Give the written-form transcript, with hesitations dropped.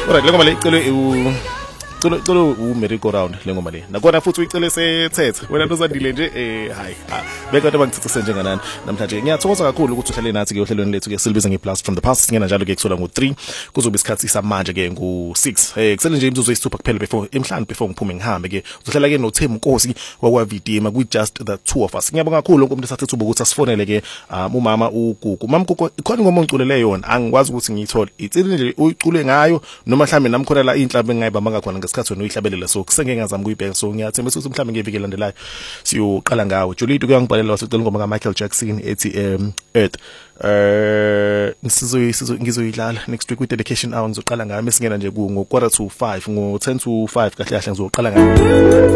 Alright, lengoma le icele Colo merry go round lengoma le. Nakona futhi uyicele sethethe. Wena ntozandile nje hayi. Beka abantu bangitsitse njenganani namhlanje. Ngiyathokoza kakhulu ukuthi uhlale nathi ke ohlelweni lethu ke silibiza ngeblast from the past. Singena njalo ke kusula ngo3 kuzobe isikhathi samanje ke ngo6. Kusele nje imzuzu eyisithupha kuphela before ngiphume ngihambe ke. Uzohlala ke noThemu Nkosi wakwa VDM ku just the two of us. Ngiyabonga kakhulu umuntu esathi thuba ukuthi asifonele ke umama uGugu. Mama Gugu ikhona ngoma ongiculele yona. Angikwazi ukuthi ngiyithole. Itsini nje uyicule ngayo noma mhlambe namkhona la inhlamba engayibamba ngakhona ngesikhathi wena uyihlabelela so kusenge ngazama ukuyibheka so ngiyathemba ukuthi mhlambe ngeviki elandelayo siyoqala ngawe. Jolito kuyangibhalela wasicela ingoma kaMichael Jackson ethi Earth. Ngizoyidlala next week with dedication hour ngizoqala ngayo mesingena nje ngo 4:45 ngo 10:05 kahle kahle ngizoqala ngayo.